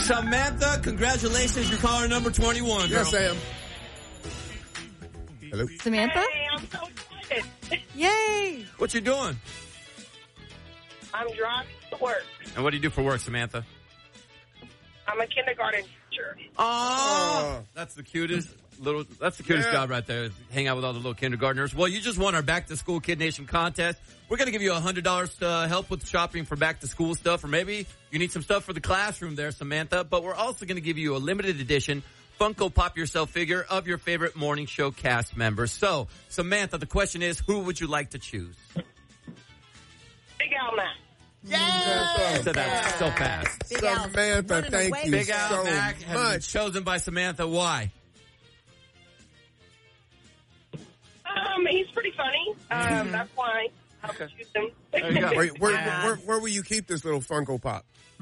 Samantha, congratulations. You're caller number 21, girl. Yes, I am. Hello? Samantha? Hey, I'm so excited. Yay! What you doing? I'm driving to work. And what do you do for work, Samantha? I'm a kindergarten teacher. Oh, that's the cutest job right there. Hang out with all the little kindergartners. Well, you just won our Back to School Kid Nation contest. We're going to give you $100 to help with shopping for back to school stuff, or maybe you need some stuff for the classroom there, Samantha. But we're also going to give you a limited edition Funko Pop Yourself figure of your favorite morning show cast members. So, Samantha, the question is, who would you like to choose? Big Al Mac. Yay! So that's so fast. Big Al Samantha, running thank away. you Big Al so Mac has been much. chosen by Samantha. Why? He's pretty funny. That's why I would choose him. There you go. Wait, where will you keep this little Funko Pop?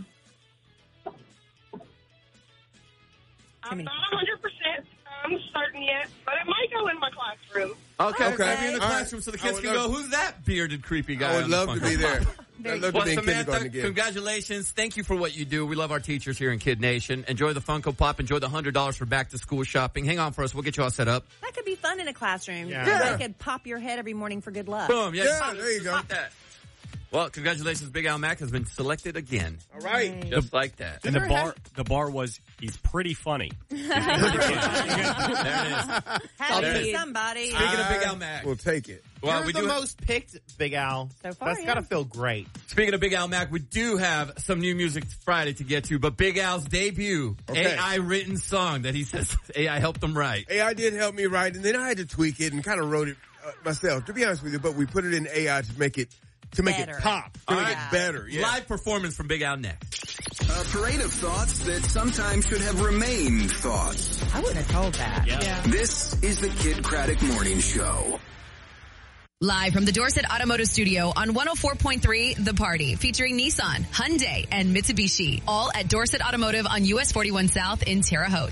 I'm not 100% certain yet, but it might go in my classroom. Okay. Okay. Maybe in the All classroom right. so the I kids would can go, love- who's that bearded, creepy guy? I would on the love to Funko be there. Pop? I'd love to Well, be in kindergarten Samantha, again. congratulations. Thank you for what you do. We love our teachers here in Kid Nation. Enjoy the Funko Pop. Enjoy the $100 for back to school shopping. Hang on for us. We'll get you all set up. That could be fun in a classroom. Yeah. You could pop your head every morning for good luck. Boom. Yeah, there you go. Pop that. Well, congratulations. Big Al Mac has been selected again. All right. Just like that. And the bar was, he's pretty funny. There it is. Had to There be it is. somebody. Speaking of Big Al Mac. We'll take it. Well, You're we the do most picked, Big Al. So far, That's yeah. got to feel great. Speaking of Big Al Mac, we do have some new music Friday to get to, but Big Al's debut Okay. AI written song that he says AI helped him write. AI did help me write, and then I had to tweak it and kind of wrote it myself, to be honest with you, but we put it in AI to make it Better. pop, to All make right. it better. Yeah. Live performance from Big Al next. A parade of thoughts that sometimes should have remained thoughts. I wouldn't have told that. Yeah. This is the Kid Craddock Morning Show. Live from the Dorset Automotive Studio on 104.3 The Party, featuring Nissan, Hyundai, and Mitsubishi. All at Dorset Automotive on US 41 South in Terre Haute.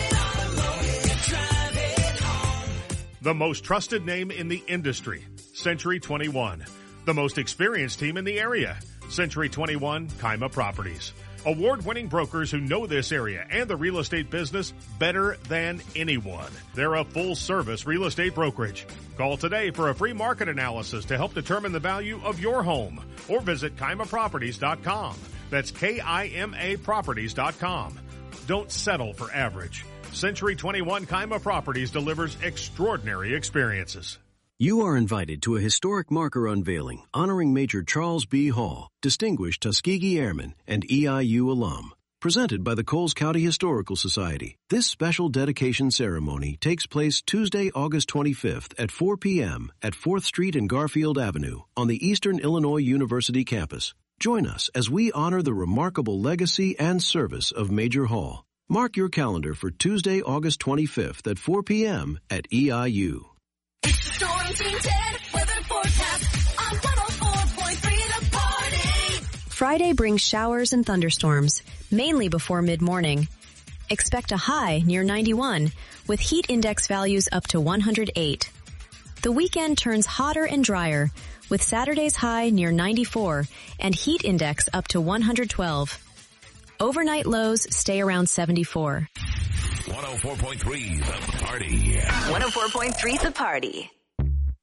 The most trusted name in the industry, Century 21. The most experienced team in the area, Century 21 Kaima Properties. Award-winning brokers who know this area and the real estate business better than anyone. They're a full-service real estate brokerage. Call today for a free market analysis to help determine the value of your home, or visit KaimaProperties.com. That's KIMAProperties.com. Don't settle for average. Century 21 Kaima Properties delivers extraordinary experiences. You are invited to a historic marker unveiling honoring Major Charles B. Hall, distinguished Tuskegee Airman and EIU alum. Presented by the Coles County Historical Society. This special dedication ceremony takes place Tuesday, August 25th at 4 p.m. at 4th Street and Garfield Avenue on the Eastern Illinois University campus. Join us as we honor the remarkable legacy and service of Major Hall. Mark your calendar for Tuesday, August 25th at 4 p.m. at EIU. Storm Team 10 weather forecast on 104.3 The Party. Friday brings showers and thunderstorms, mainly before mid-morning. Expect a high near 91, with heat index values up to 108. The weekend turns hotter and drier, with Saturday's high near 94 and heat index up to 112. Overnight lows stay around 74. 104.3 The Party. 104.3 The Party.